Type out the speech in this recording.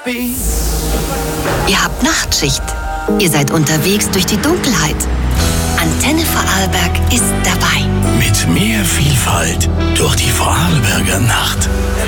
Ihr habt Nachtschicht. Ihr seid unterwegs durch die Dunkelheit. Antenne Vorarlberg ist dabei. Mit mehr Vielfalt durch die Vorarlberger Nacht.